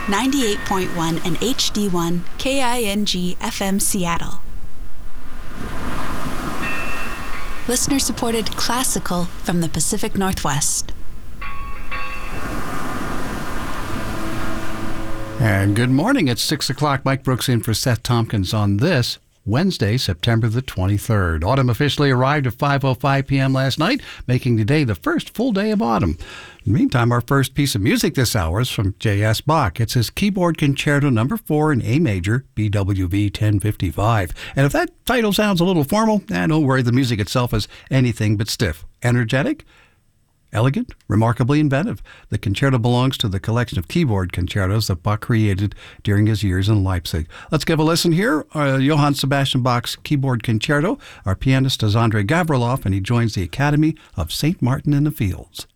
98.1 and HD1 KING FM Seattle. Listener-supported classical from the Pacific Northwest. And good morning. It's 6 o'clock. Mike Brooks in for Seth Tompkins on this Wednesday, September the 23rd. Autumn officially arrived at 5:05 p.m. last night, making today the first full day of autumn. In the meantime, our first piece of music this hour is from J.S. Bach. It's his Keyboard Concerto No. 4 in A major, BWV 1055. And if that title sounds a little formal, don't worry, the music itself is anything but stiff. Energetic, elegant, remarkably inventive. The concerto belongs to the collection of keyboard concertos that Bach created during his years in Leipzig. Let's give a listen here. Johann Sebastian Bach's Keyboard Concerto. Our pianist is Andrei Gavrilov, and he joins the Academy of St. Martin in the Fields.